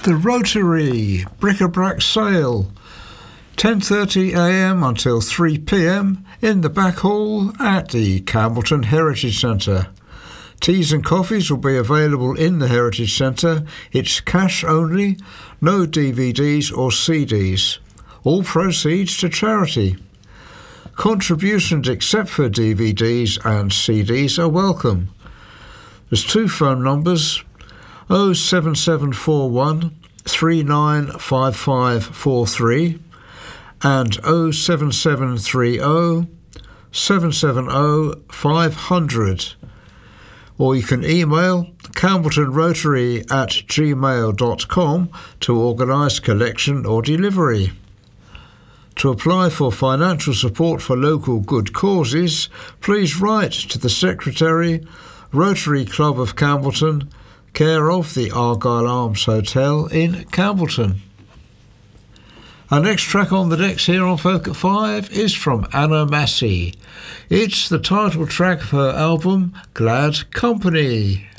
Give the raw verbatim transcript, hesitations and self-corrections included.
The Rotary Bric-a-Brac Sale, ten thirty a m until three p m in the back hall at the Campbellton Heritage Centre. Teas and coffees will be available in the Heritage Centre. It's cash only, no D V Ds or C Ds. All proceeds to charity. Contributions except for D V Ds and C Ds are welcome. There's two phone numbers, oh seven seven four one, three nine five five four three and oh seven seven three oh, seven seven oh, five hundred. Or you can email campbelltonrotary at gmail dot com to organise collection or delivery. To apply for financial support for local good causes, please write to the Secretary, Rotary Club of Campbellton, care of the Argyle Arms Hotel in Campbellton. Our next track on the decks here on Folk at Five is from Anna Massey. It's the title track of her album, Glad Company.